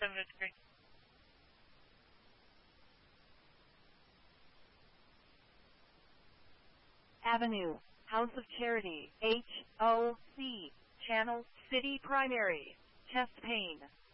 degree. Avenue, House of Charity, HOC, Channel, City Primary, chest pain.